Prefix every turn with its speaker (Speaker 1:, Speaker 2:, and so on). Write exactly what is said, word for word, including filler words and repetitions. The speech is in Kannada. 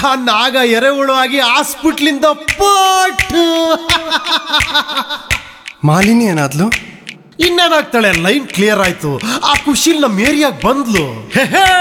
Speaker 1: ಆ ನಾಗ ಎರೆಹುಳು ಆಗಿ ಹಾಸ್ಪಿಟ್ಲಿಂದ ಪಟ್.
Speaker 2: ಮಾಲಿನಿ ಏನಾದ್ಲು?
Speaker 1: ಇನ್ನೇನಾಗ್ತಾಳೆ, ಲೈನ್ ಕ್ಲಿಯರ್ ಆಯ್ತು. ಆ ಖುಷಿಲ್ ನಮ್ಮ ಏರಿಯಾಗ ಬಂದ್ಲು.